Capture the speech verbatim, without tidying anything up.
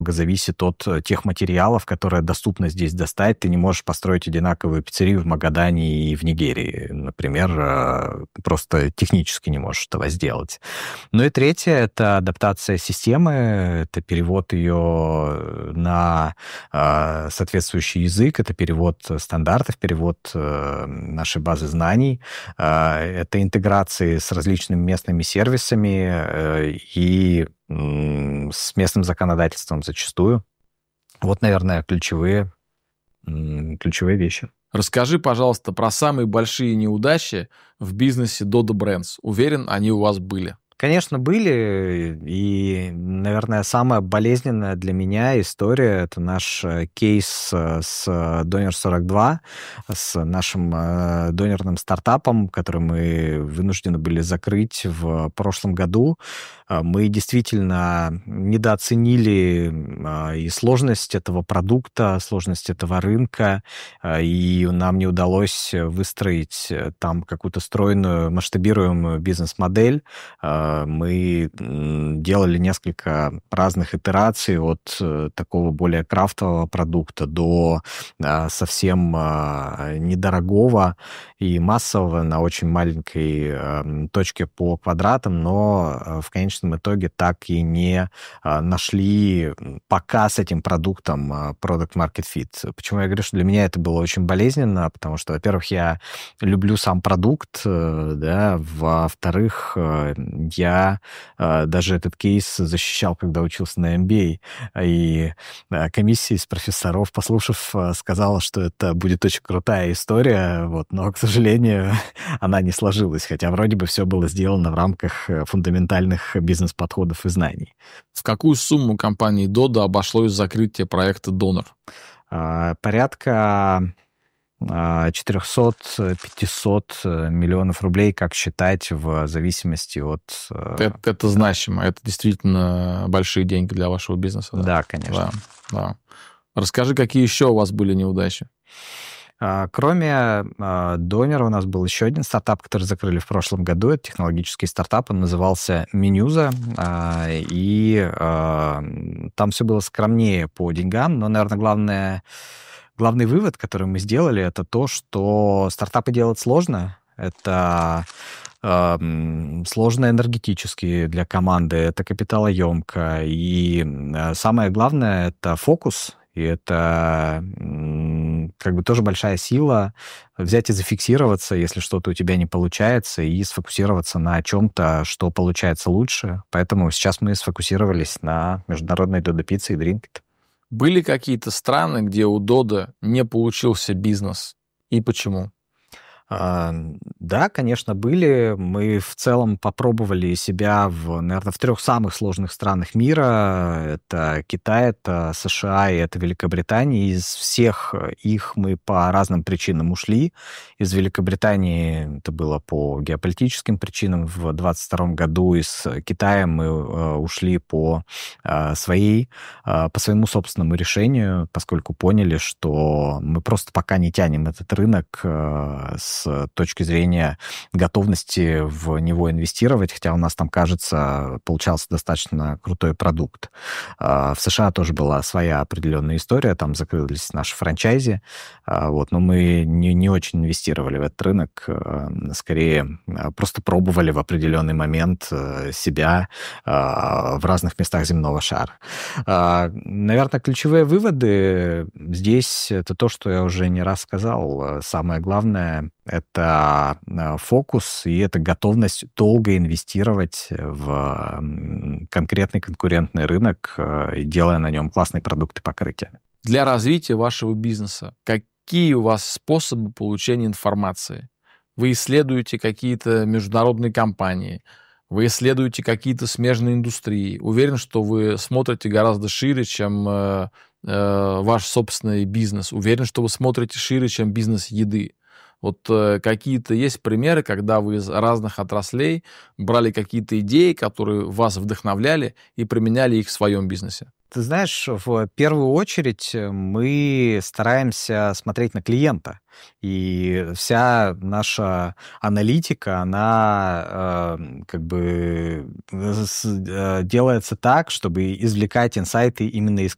зависит от тех материалов, которые доступно здесь достать. Ты не можешь построить одинаковую пиццерию в Магадане и в Нигерии, например, просто технически не можешь этого сделать. Ну и третье — это адаптация системы, это перевод ее на соответствующий язык, это перевод стандартов, перевод нашей базы знаний, это интеграции с различными местными сервисами и с местным законодательством зачастую. Вот, наверное, ключевые, ключевые вещи. Расскажи, пожалуйста, про самые большие неудачи в бизнесе Dodo Brands. Уверен, они у вас были. Конечно, были, и, наверное, самая болезненная для меня история — это наш кейс с Doner сорок два, с нашим донерным стартапом, который мы вынуждены были закрыть в прошлом году. Мы действительно недооценили и сложность этого продукта, сложность этого рынка, и нам не удалось выстроить там какую-то стройную, масштабируемую бизнес-модель. Мы делали несколько разных итераций от такого более крафтового продукта до совсем недорогого и массового на очень маленькой точке по квадратам, но в конечном итоге так и не нашли пока с этим продуктом product market fit. Почему я говорю, что для меня это было очень болезненно? Потому что, во-первых, я люблю сам продукт, да, во-вторых, я даже этот кейс защищал, когда учился на эм би эй, и комиссия из профессоров, послушав, сказала, что это будет очень крутая история, вот, но, к сожалению, она не сложилась, хотя вроде бы все было сделано в рамках фундаментальных бизнес-подходов и знаний. В какую сумму компании Dodo обошлось закрытие проекта Donor? Порядка четыреста-пятьсот миллионов рублей, как считать, в зависимости от... Это, это значимо, это действительно большие деньги для вашего бизнеса. Да, да, конечно. Да, да. Расскажи, какие еще у вас были неудачи? Кроме Донера у нас был еще один стартап, который закрыли в прошлом году. Это технологический стартап, он назывался Менюза, и там все было скромнее по деньгам, но, наверное, главное... Главный вывод, который мы сделали, это то, что стартапы делать сложно. Это э, сложно энергетически для команды, это капиталоемко. И самое главное — это фокус. И это как бы тоже большая сила взять и зафиксироваться, если что-то у тебя не получается, и сфокусироваться на чем-то, что получается лучше. Поэтому сейчас мы сфокусировались на международной Dodo Pizza и Drinkit. Были какие-то страны, где у Dodo не получился бизнес? И почему? Да, конечно, были. Мы в целом попробовали себя, в, наверное, в трех самых сложных странах мира. Это Китай, это США и это Великобритания. Из всех их мы по разным причинам ушли. Из Великобритании это было по геополитическим причинам в двадцать втором году. Из Китая мы ушли по своей, по своему собственному решению, поскольку поняли, что мы просто пока не тянем этот рынок с с точки зрения готовности в него инвестировать, хотя у нас там, кажется, получался достаточно крутой продукт. В США тоже была своя определенная история, там закрылись наши франчайзи, вот, но мы не, не очень инвестировали в этот рынок, скорее просто пробовали в определенный момент себя в разных местах земного шара. Наверное, ключевые выводы здесь — это то, что я уже не раз сказал. Самое главное — это фокус и это готовность долго инвестировать в конкретный конкурентный рынок, делая на нем классные продукты покрытия. Для развития вашего бизнеса какие у вас способы получения информации? Вы исследуете какие-то международные компании, вы исследуете какие-то смежные индустрии. Уверен, что вы смотрите гораздо шире, чем э, э, ваш собственный бизнес. Уверен, что вы смотрите шире, чем бизнес еды. Вот э, какие-то есть примеры, когда вы из разных отраслей брали какие-то идеи, которые вас вдохновляли, и применяли их в своем бизнесе? Ты знаешь, в первую очередь мы стараемся смотреть на клиента. И вся наша аналитика, она э, как бы э, делается так, чтобы извлекать инсайты именно из